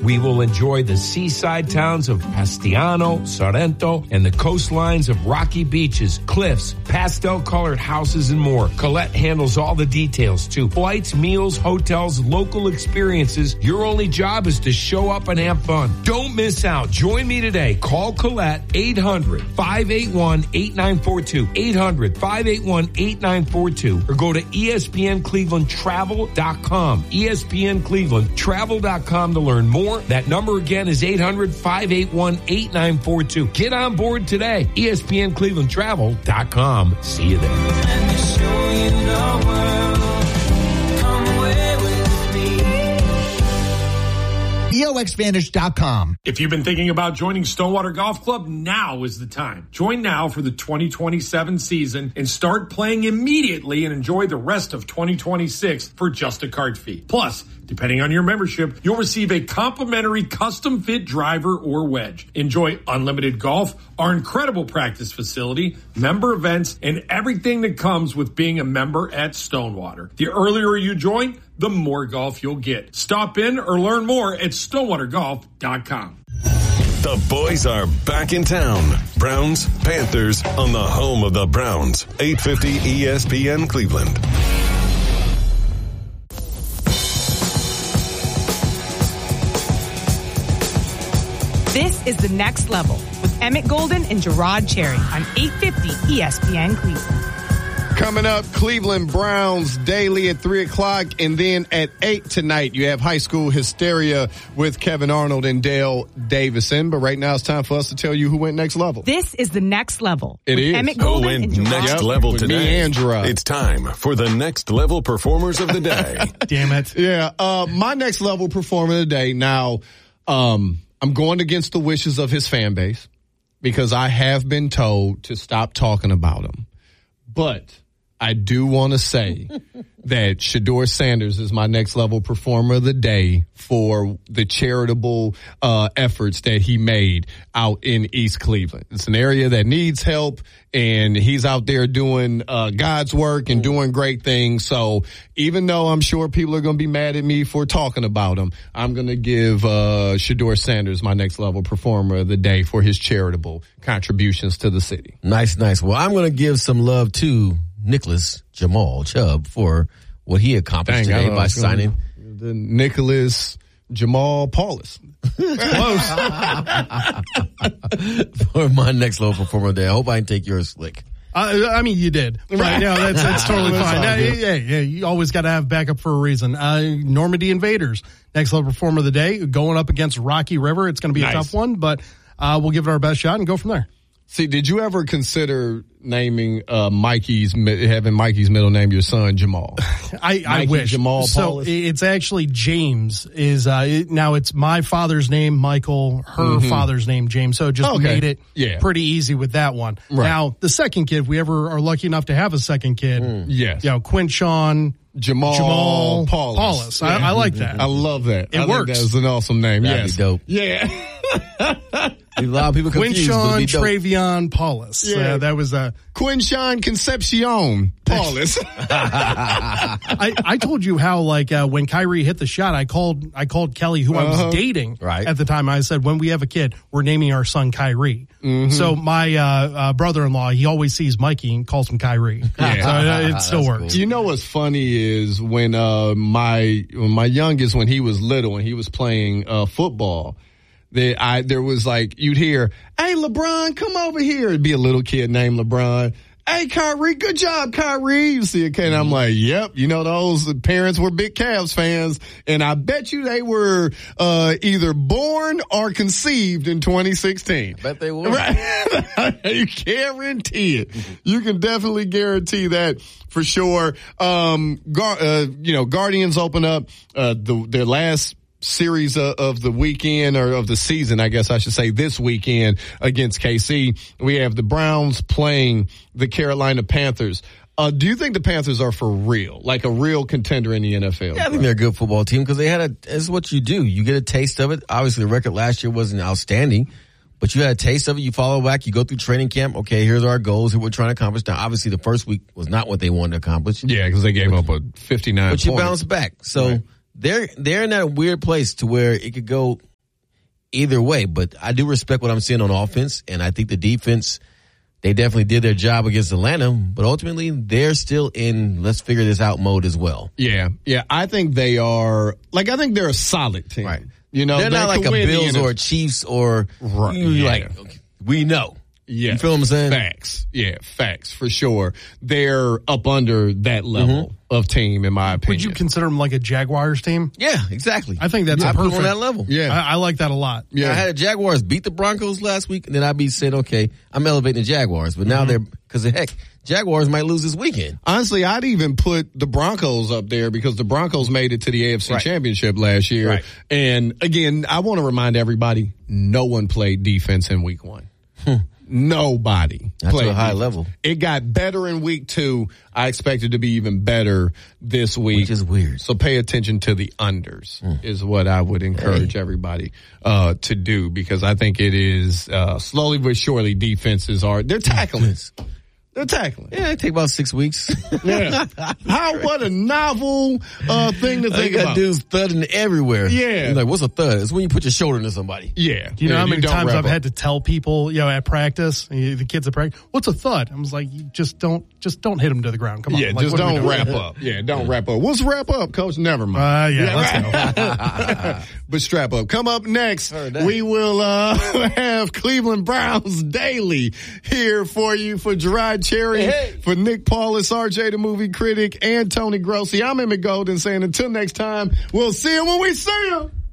We will enjoy the seaside towns of Pastiano, Sorrento, and the coastlines of rocky beaches, cliffs, pastel-colored houses, and more. Colette handles all the details, too. Flights, meals, hotels, local experiences. Your only job is to show up and have fun. Don't miss out. Join me today. Call Colette, 800-581-8942. 800-581-8942. Or go to ESPNClevelandTravel.com. ESPNClevelandTravel.com to learn more. That number again is 800-581-8942. Get on board today. ESPNClevelandTravel.com. See you there. Let me show you the world. Come away with me. EOXVantage.com. If you've been thinking about joining Stonewater Golf Club, now is the time. Join now for the 2027 season and start playing immediately and enjoy the rest of 2026 for just a card fee. Plus, depending on your membership, you'll receive a complimentary custom-fit driver or wedge. Enjoy unlimited golf, our incredible practice facility, member events, and everything that comes with being a member at Stonewater. The earlier you join, the more golf you'll get. Stop in or learn more at StonewaterGolf.com. The boys are back in town. Browns, Panthers on the home of the Browns. 850 ESPN Cleveland. This is The Next Level with Emmett Golden and Gerard Cherry on 850 ESPN Cleveland. Coming up, Cleveland Browns daily at 3 o'clock, and then at 8 tonight, you have High School Hysteria with Kevin Arnold and Dale Davison. But right now, it's time for us to tell you who went next level. This is The Next Level. It is. Emmett Who Golden went and Gerard next level with today? me and Gerard. It's time for the next level performers of the day. Damn it. Yeah, my next level performer of the day. Now, I'm going against the wishes of his fan base because I have been told to stop talking about him. But I do want to say that Shedeur Sanders is my next level performer of the day for the charitable efforts that he made out in East Cleveland. It's an area that needs help, and he's out there doing God's work and doing great things. So even though I'm sure people are going to be mad at me for talking about him, I'm going to give Shedeur Sanders my next level performer of the day for his charitable contributions to the city. Nice. Well, I'm going to give some love to Nicholas Jamal Chubb for what he accomplished today by signing the Nicholas Jamal Paulus. Close. For my next level performer of the day. I hope I can take yours slick. I mean, you did. Right now, that's totally fine. Yeah, you always got to have backup for a reason. Normandy Invaders, next level performer of the day, going up against Rocky River. It's going to be a tough one, but we'll give it our best shot and go from there. See, did you ever consider naming having Mikey's middle name your son Jamal? I wish. Jamal so Paulus? It's actually James. Now it's my father's name, Michael, her father's name, James. So it just made it pretty easy with that one. Right. Now, the second kid, if we ever are lucky enough to have a second kid, yes. Quinshon Jamal Paulus. Yeah. I like that. I love that. It works. That is an awesome name. That'd be dope. Yeah. A lot of people confused. Quinshon Travion Paulus. Yeah. That was Quinshon Concepcion Paulus. I told you how when Kyrie hit the shot, I called Kelly, who I was dating at the time. I said, when we have a kid, we're naming our son Kyrie. So my brother-in-law, he always sees Mikey and calls him Kyrie. So it still works. Cool. You know what's funny is when my youngest, when he was little and he was playing football, there was you'd hear, "Hey, LeBron, come over here." It'd be a little kid named LeBron. "Hey, Kyrie, good job, Kyrie." You see a kid, and I'm like, yep. Those parents were big Cavs fans, and I bet you they were either born or conceived in 2016. I bet they were. Right? You guarantee it. You can definitely guarantee that for sure. Guardians open up their last series of the weekend, or of the season, I guess I should say, this weekend against KC. We have the Browns playing the Carolina Panthers. Do you think the Panthers are for real, like a real contender in the NFL? Yeah, I think they're a good football team because it's what you do. You get a taste of it. Obviously, the record last year wasn't outstanding, but you had a taste of it. You follow back. You go through training camp. Okay, here's our goals. Here we're trying to accomplish. Now, obviously, the first week was not what they wanted to accomplish. Yeah, because they gave up a 59 But you bounce back. So they're in that weird place to where it could go either way, but I do respect what I'm seeing on offense, and I think the defense, they definitely did their job against Atlanta, but ultimately they're still in let's figure this out mode as well. Yeah. I think they are, I think they're a solid team. Right. You know, they're not like a Bills or a Chiefs or okay, we know. Yeah. You feel what I'm saying? Facts. Yeah, facts for sure. They're up under that level of team, in my opinion. Would you consider them like a Jaguars team? Yeah, exactly. I think that's I put perfect on that level. Yeah. I like that a lot. Yeah. I had the Jaguars beat the Broncos last week, and then I'd be saying, okay, I'm elevating the Jaguars, but now they're, because heck, Jaguars might lose this weekend. Honestly, I'd even put the Broncos up there because the Broncos made it to the AFC Championship last year. Right. And again, I want to remind everybody, no one played defense in week 1. Nobody That's played a high defense. level. It got better in week 2. I expect it to be even better this week. Which is weird. So pay attention to the unders is what I would encourage everybody to do, because I think it is slowly but surely defenses they're tackling. They're tackling. Yeah, it take about 6 weeks. Yeah. What a novel thing to think about. Dudes thudding everywhere. Yeah. You're like, what's a thud? It's when you put your shoulder into somebody. Yeah. Do you know how many times I've up. had to tell people, at practice, the kids at practice, what's a thud? I was like, you just don't hit them to the ground. Come on. Yeah, Like, just what are we don't doing? wrap up. Yeah, don't wrap up. What's wrap up, Coach? Never mind. Let's go. But strap up. Come up next, we will have Cleveland Browns Daily here for you for Gerard Cherry, for Nick Paulus, RJ the Movie Critic, and Tony Grossi. I'm Emmett Golden saying until next time, we'll see you when we see you.